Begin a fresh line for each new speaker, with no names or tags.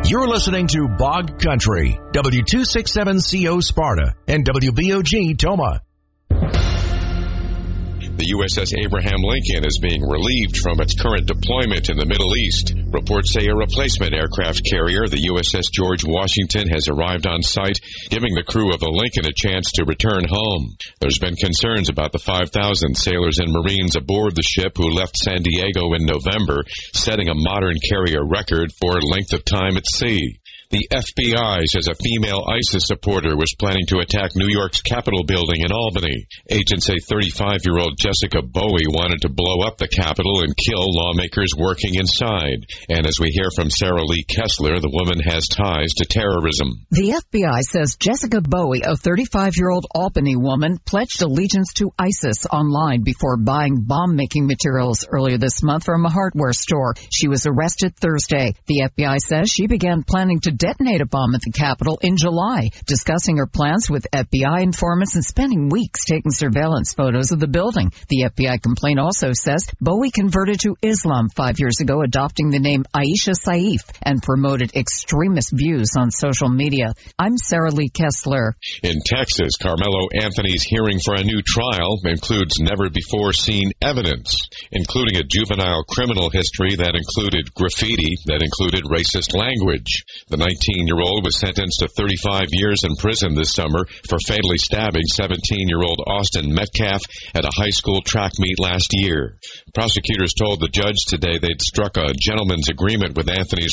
You're listening to Bog Country, W267CO Sparta and WBOG Toma.
The USS Abraham Lincoln is being relieved from its current deployment in the Middle East. Reports say a replacement aircraft carrier, the USS George Washington, has arrived on site, giving the crew of the Lincoln a chance to return home. There's been concerns about the 5,000 sailors and Marines aboard the ship who left San Diego in November, setting a modern carrier record for length of time at sea. The FBI says a female ISIS supporter was planning to attack New York's Capitol building in Albany. Agents say 35-year-old Jessica Bowie wanted to blow up the Capitol and kill lawmakers working inside. And as we hear from Sarah Lee Kessler, the woman has ties to terrorism.
The FBI says Jessica Bowie, a 35-year-old Albany woman, pledged allegiance to ISIS online before buying bomb-making materials earlier this month from a hardware store. She was arrested Thursday. The FBI says she began planning to detonate a bomb at the Capitol in July, discussing her plans with FBI informants and spending weeks taking surveillance photos of the building. The FBI complaint also says Bowie converted to Islam 5 years ago, adopting the name Aisha Saif, and promoted extremist views on social media. I'm Sarah Lee Kessler.
In Texas, Carmelo Anthony's hearing for a new trial includes never-before-seen evidence, including a juvenile criminal history that included graffiti, that included racist language. The 19-year-old was sentenced to 35 years in prison this summer for fatally stabbing 17-year-old Austin Metcalf at a high school track meet last year. Prosecutors told the judge today they'd struck a gentleman's agreement with Anthony's